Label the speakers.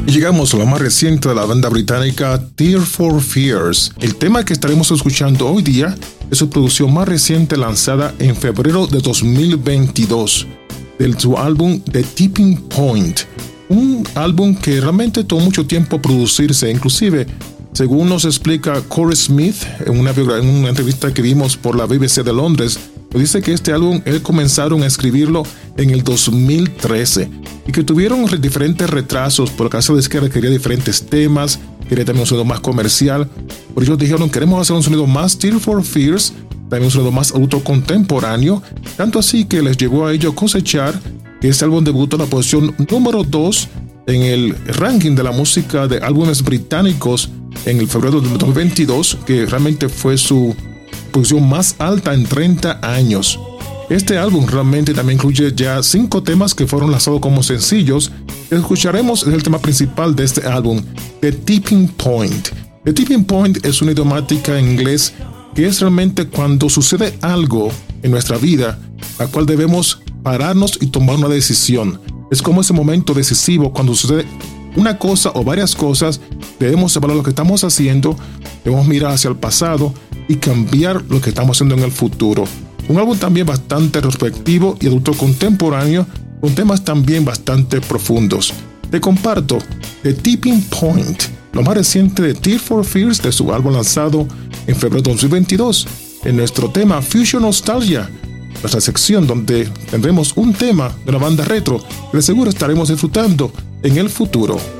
Speaker 1: Y llegamos a lo más reciente de la banda británica Tears for Fears. El tema que estaremos escuchando hoy día es su producción más reciente lanzada en febrero de 2022, de su álbum The Tipping Point. Un álbum que realmente tomó mucho tiempo producirse, inclusive, según nos explica Corey Smith en una entrevista que vimos por la BBC de Londres, nos dice que este álbum comenzaron a escribirlo en el 2013 y que tuvieron diferentes retrasos por la casa de disquera, quería diferentes temas, quería también un sonido más comercial. Por ello dijeron, queremos hacer un sonido más Tears for Fears, también un sonido más adulto contemporáneo, tanto así que les llevó a ello cosechar que este álbum debutó en la posición número 2 en el ranking de la música de álbumes británicos en el febrero de 2022, que realmente fue su posición más alta en 30 años. Este álbum realmente también incluye ya 5 temas que fueron lanzados como sencillos. Escucharemos el tema principal de este álbum, The Tipping Point. The Tipping Point es una idiomática en inglés que es realmente cuando sucede algo en nuestra vida, la cual debemos pararnos y tomar una decisión. Es como ese momento decisivo cuando sucede una cosa o varias cosas, debemos evaluar lo que estamos haciendo, debemos mirar hacia el pasado y cambiar lo que estamos haciendo en el futuro. Un álbum también bastante retrospectivo y adulto contemporáneo, con temas también bastante profundos. Te comparto The Tipping Point, lo más reciente de Tears for Fears, de su álbum lanzado en febrero de 2022, en nuestro tema Fusion Nostalgia, nuestra sección donde tendremos un tema de una banda retro que de seguro estaremos disfrutando en el futuro.